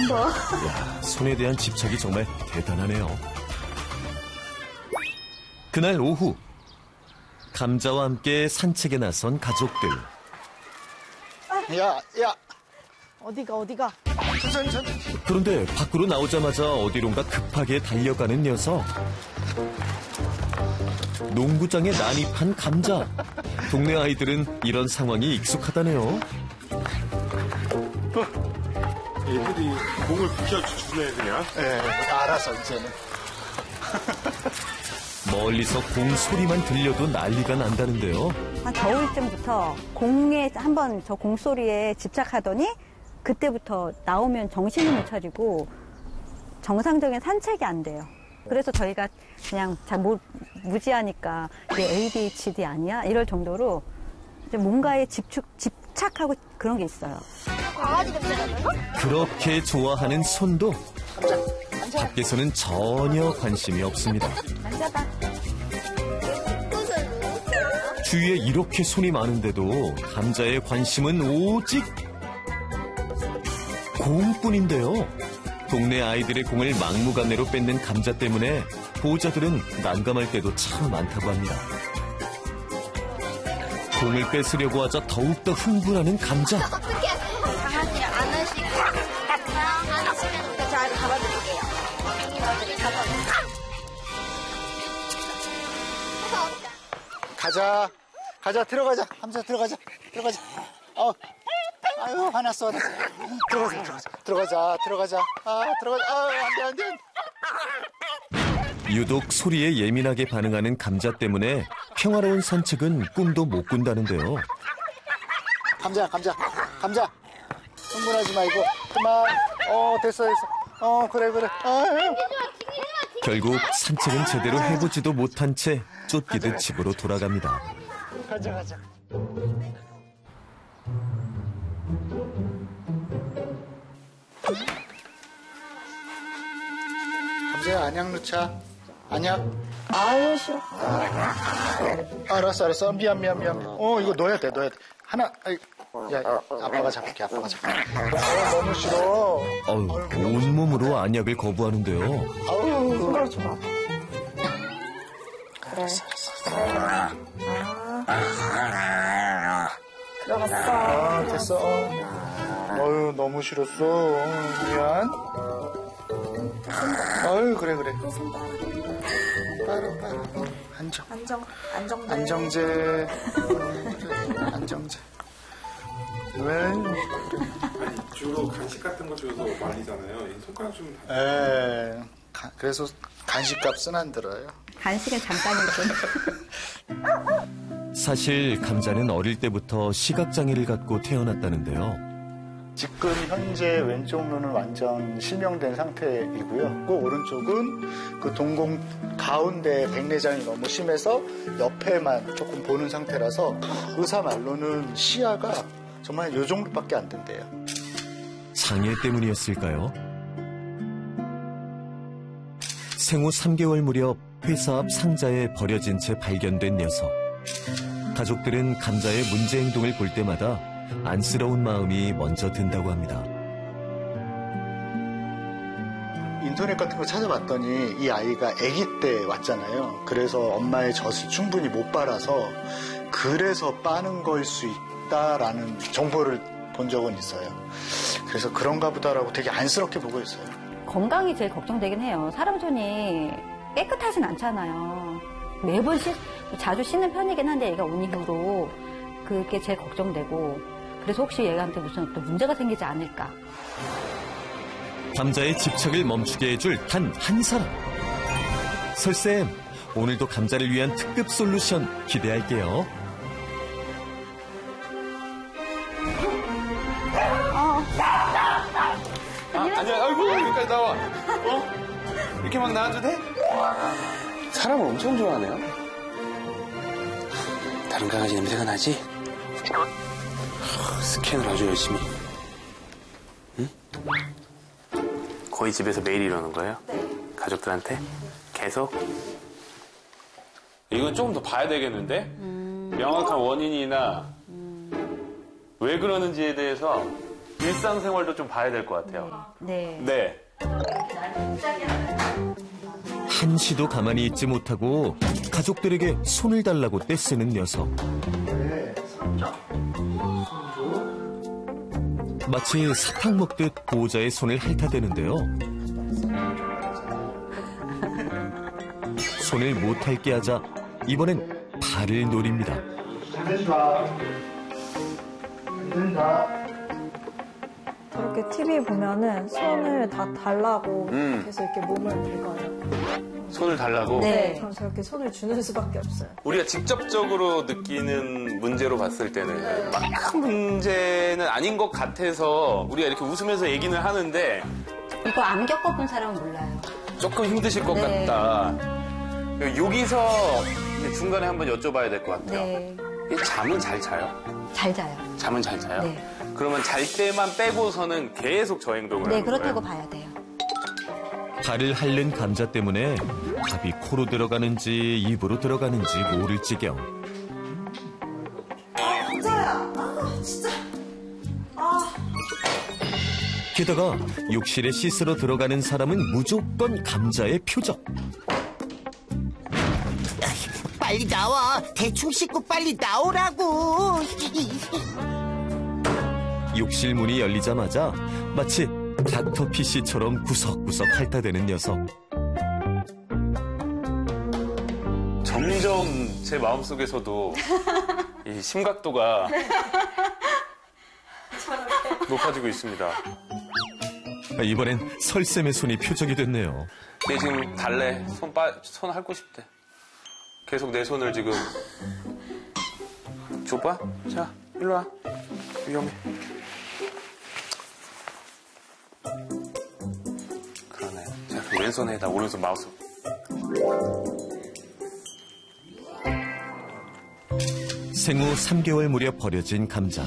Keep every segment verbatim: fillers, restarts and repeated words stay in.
한번. 야, 손에 대한 집착이 정말 대단하네요. 그날 오후, 감자와 함께 산책에 나선 가족들. 야, 야. 어디가, 어디가? 천천히, 천천히. 그런데 밖으로 나오자마자 어디론가 급하게 달려가는 녀석. 농구장에 난입한 감자. 동네 아이들은 이런 상황이 익숙하다네요. 얘들이 공을 비켜주네, 그냥. 예, 알아서, 이제는. 멀리서 공 소리만 들려도 난리가 난다는데요. 한 겨울쯤부터 공에 한번 저 공소리에 집착하더니 그때부터 나오면 정신을 못 차리고 정상적인 산책이 안 돼요. 그래서 저희가 그냥 잘 모, 무지하니까 이게 에이디에이치디 아니야? 이럴 정도로 이제 뭔가에 집축, 집착하고 그런 게 있어요. 강아지 냄새가 그렇게 좋아하는 손도 밖에서는 전혀 관심이 없습니다. 만져봐. 주위에 이렇게 손이 많은데도 감자의 관심은 오직 공뿐인데요. 동네 아이들의 공을 막무가내로 뺏는 감자 때문에 보호자들은 난감할 때도 참 많다고 합니다. 공을 뺏으려고 하자 더욱더 흥분하는 감자. 어떻게 강아지 안 하시고 안 하시면 잘 잡아드릴게요. 어떻게 잡아드릴게요. 가자. 가자, 들어가자. 함자 들어가자. 들어가자. 어. 아유, 화났어, 화났어. 들어가자, 들어가자. 들어가자, 들어가자. 아, 들어가자. 아, 안 돼, 안 돼. 유독 소리에 예민하게 반응하는 감자 때문에 평화로운 산책은 꿈도 못 꾼다는데요. 감자, 감자, 감자. 흥분하지 말고. 그만. 어, 됐어, 됐어. 어, 그래, 그래. 아유. 결국 산책은 제대로 해보지도 못한 채 쫓기듯 집으로 돌아갑니다. 가자, 가자. 감자야, 안약 넣자. 안약. 아유, 싫어. 알았어, 알았어. 미안, 미안, 미안. 어, 이거 넣어야 돼, 넣어야 돼. 하나, 아이, 야, 야, 아빠가 잡을게, 아빠가 잡을게. 어, 너무 싫어. 어우, 온몸으로 안약을 거부하는데요. 아우, 손가락 줘봐. 그래. 아. 들어갔어. 아, 됐어. 어휴, 너무 싫었어. 어, 미안. 어휴, 그래, 그래. 빠르, 빠르. 안정. 안정, 안정돼. 안정제. 안정제. 왜? 주로 간식 같은 거 줘서 말리잖아요. 이 손가락 주면 다. 에, 가, 그래서 간식값은 안 들어요. 간식은 잠깐이거든. 사실 감자는 어릴 때부터 시각장애를 갖고 태어났다는데요. 지금 현재 왼쪽 눈은 완전 실명된 상태이고요. 그 오른쪽은 그 동공 가운데 백내장이 너무 심해서 옆에만 조금 보는 상태라서 의사 말로는 시야가 정말 요 정도밖에 안 된대요. 장애 때문이었을까요? 생후 삼 개월 무렵 회사 앞 상자에 버려진 채 발견된 녀석. 가족들은 감자의 문제 행동을 볼 때마다 안쓰러운 마음이 먼저 든다고 합니다. 인터넷 같은 거 찾아봤더니 이 아이가 아기 때 왔잖아요. 그래서 엄마의 젖을 충분히 못 빨아서 그래서 빠는 거일 수 있다라는 정보를 본 적은 있어요. 그래서 그런가 보다라고 되게 안쓰럽게 보고 있어요. 건강이 제일 걱정되긴 해요. 사람 손이 깨끗하진 않잖아요. 매번 씻, 자주 씻는 편이긴 한데 얘가 온 이후로 그게 제일 걱정되고 그래서 혹시 얘한테 무슨 또 문제가 생기지 않을까. 감자의 집착을 멈추게 해줄 단 한 사람. 설쌤, 오늘도 감자를 위한 특급 솔루션 기대할게요. 아, 아니야, 아이고, 여기까지 나와. 어? 이렇게 막 나와도 돼? 사람을 엄청 좋아하네요. 다른 강아지 냄새가 나지? 스캔을 아주 열심히. 응? 거의 집에서 매일 이러는 거예요? 네. 가족들한테? 계속? 이건 조금 더 봐야 되겠는데? 음... 명확한 원인이나 음... 왜 그러는지에 대해서 일상생활도 좀 봐야 될 것 같아요. 네. 네. 한시도 가만히 있지 못하고 가족들에게 손을 달라고 떼쓰는 녀석. 마치 사탕 먹듯 보호자의 손을 핥아대는데요. 손을 못핥게 하자 이번엔 발을 노립니다. 저렇게 티비 보면은 손을 다 달라고 음. 계속 이렇게 몸을 긁어요. 손을 달라고? 네. 그럼 저렇게 손을 주는 수밖에 없어요. 우리가 직접적으로 느끼는 문제로 봤을 때는 막 큰 문제는 아닌 것 같아서 우리가 이렇게 웃으면서 얘기는 하는데 이거 안 겪어본 사람은 몰라요. 조금 힘드실 것 네. 같다. 여기서 이제 중간에 한번 여쭤봐야 될 것 같아요. 네. 이 잠은 잘 자요? 잘 자요. 잠은 잘 자요? 네. 그러면 잘 때만 빼고서는 계속 저 행동을 네, 하는 그렇다고 거예요? 봐야 돼요. 발을 핥는 감자 때문에 밥이 코로 들어가는지 입으로 들어가는지 모를 지경. 감자야! 아, 진짜. 게다가 욕실에 씻으러 들어가는 사람은 무조건 감자의 표적. 빨리 나와. 대충 씻고 빨리 나오라고. 욕실 문이 열리자마자 마치 닥터피쉬처럼 구석구석 핥아대는 녀석. 점점 제 마음속에서도 이 심각도가 높아지고 있습니다. 이번엔 설쌤의 손이 표적이 됐네요. 내 지금 달래. 손 빠, 손 핥고 싶대. 계속 내 손을 지금. 줘봐. 자, 일로 와. 위험해. 그러네. 자, 그 왼손에다 오른손 마우스. 생후 삼 개월 무렵 버려진 감자.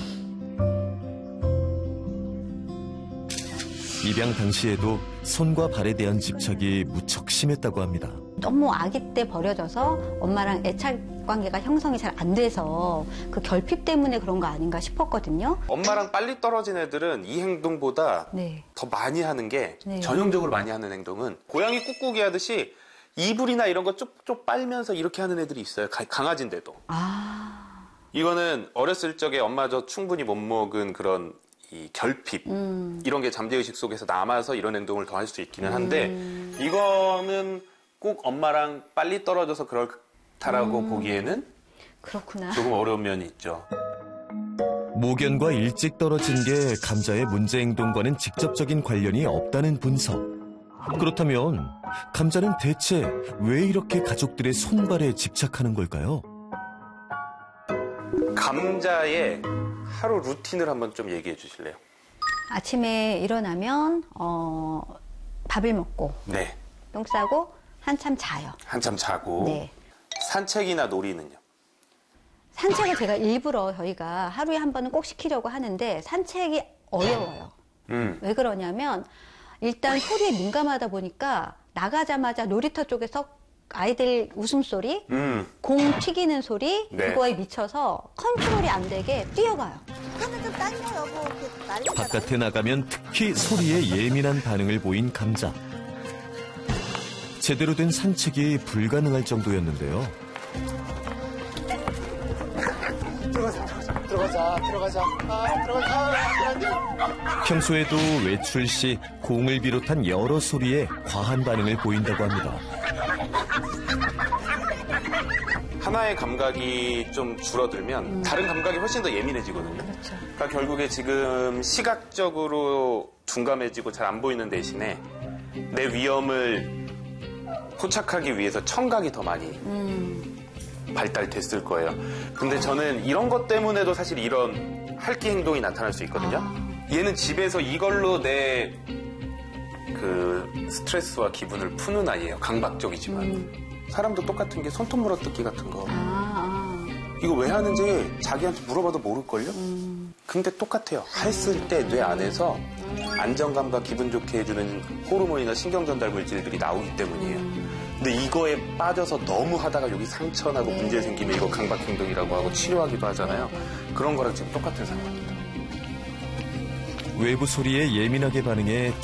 입양 당시에도 손과 발에 대한 집착이 무척 심했다고 합니다. 너무 아기 때 버려져서 엄마랑 애착 관계가 형성이 잘 안 돼서 그 결핍 때문에 그런 거 아닌가 싶었거든요. 엄마랑 빨리 떨어진 애들은 이 행동보다 네. 더 많이 하는 게 네. 전형적으로 많이 하는 행동은 고양이 꾹꾹이 하듯이 이불이나 이런 거 쪽쪽 빨면서 이렇게 하는 애들이 있어요. 가- 강아지인데도. 아, 이거는 어렸을 적에 엄마 저 충분히 못 먹은 그런 이 결핍 음. 이런 게 잠재의식 속에서 남아서 이런 행동을 더 할 수 있기는 한데 음. 이거는 꼭 엄마랑 빨리 떨어져서 그렇다라고 음. 보기에는 그렇구나. 조금 어려운 면이 있죠. 모견과 일찍 떨어진 게 감자의 문제 행동과는 직접적인 관련이 없다는 분석. 그렇다면 감자는 대체 왜 이렇게 가족들의 손발에 집착하는 걸까요? 감자의 하루 루틴을 한번 좀 얘기해 주실래요? 아침에 일어나면 어, 밥을 먹고 네. 똥 싸고 한참 자요. 한참 자고 네. 산책이나 놀이는요? 산책을 제가 일부러 저희가 하루에 한 번은 꼭 시키려고 하는데 산책이 어려워요. 음. 왜 그러냐면 일단 소리에 민감하다 보니까 나가자마자 놀이터 쪽에서 아이들 웃음소리, 음. 공 튀기는 소리 네. 그거에 미쳐서 컨트롤이 안 되게 뛰어가요. 그러면 좀 당겨 여보. 이렇게 난리가 바깥에 나가면 특히 소리에 예민한 반응을 보인 감자. 제대로 된 산책이 불가능할 정도였는데요. 들어가자, 들어가자, 들어가자, 아, 들어가자. 평소에도 외출 시 공을 비롯한 여러 소리에 과한 반응을 보인다고 합니다. 하나의 감각이 좀 줄어들면 음. 다른 감각이 훨씬 더 예민해지거든요. 그렇죠. 그러니까 결국에 지금 시각적으로 둔감해지고 잘 안 보이는 대신에 내 위험을 포착하기 위해서 청각이 더 많이 음, 발달됐을 거예요. 근데 저는 이런 것 때문에도 사실 이런 할기 행동이 나타날 수 있거든요. 얘는 집에서 이걸로 내 그 스트레스와 기분을 푸는 아이예요. 강박적이지만. 음. 사람도 똑같은 게 손톱 물어뜯기 같은 거. 아, 아. 이거 왜 하는지 자기한테 물어봐도 모를걸요? 음. 근데 똑같아요. 했을 때 뇌 안에서 안정감과 기분 좋게 해주는 호르몬이나 신경전달 물질들이 나오기 때문이에요. 근데 이거에 빠져서 너무 하다가 여기 상처나고 네. 문제 생기면 이거 강박행동이라고 하고 치료하기도 하잖아요. 네, 그런 거랑 지금 똑같은 상황입니다. 외부 소리에 예민하게 반응해